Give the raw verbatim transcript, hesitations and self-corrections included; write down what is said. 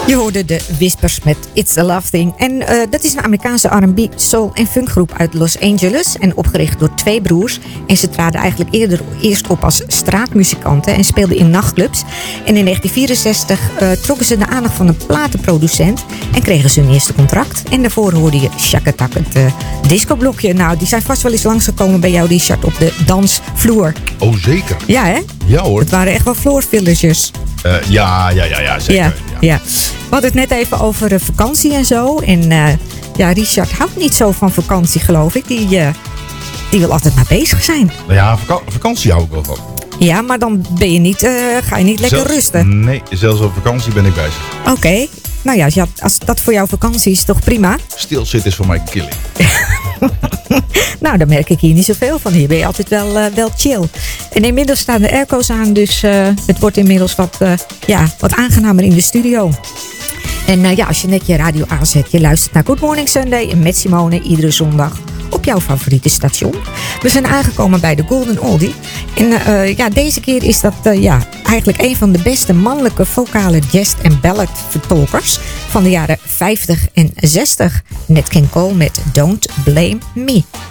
Je hoorde de Whispers met It's a Love Thing. En uh, dat is een Amerikaanse R and B, soul en funkgroep uit Los Angeles. En opgericht door twee broers. En ze traden eigenlijk eerder eerst op als straatmuzikanten en speelden in nachtclubs. En in negentien vierenzestig uh, trokken ze de aandacht van een platenproducent en kregen ze hun eerste contract. En daarvoor hoorde je Shakatak, het uh, discoblokje. Nou, die zijn vast wel eens langsgekomen bij jou, Richard, op de dansvloer. Oh, zeker. Ja, hè? Ja, hoor. Het waren echt wel floor villagers. Uh, ja, ja, ja, ja, zeker. Ja, ja. ja. We hadden het net even over uh, vakantie en zo. En uh, ja, Richard houdt niet zo van vakantie, geloof ik. Die, uh, die wil altijd maar bezig zijn. Nou ja, vaka- vakantie hou ik wel van. Ja, maar dan ben je niet, uh, ga je niet lekker Zelfs, rusten. Nee, zelfs op vakantie ben ik bezig. Oké. Okay. Nou ja, als, je, als dat voor jouw vakantie is, toch prima? Stilzitten is voor mij killing. Nou, daar merk ik hier niet zoveel van. Hier ben je altijd wel, uh, wel chill. En inmiddels staan de airco's aan, dus uh, het wordt inmiddels wat, uh, ja, wat aangenamer in de studio. En uh, ja, als je net je radio aanzet, je luistert naar Good Morning Sunday met Simone iedere zondag op jouw favoriete station. We zijn aangekomen bij de Golden Oldie. En uh, ja, deze keer is dat uh, ja, eigenlijk een van de beste mannelijke vocale jazz- en ballad vertolkers van de jaren vijftig en zestig. Nat King Cole met Don't Blame Me.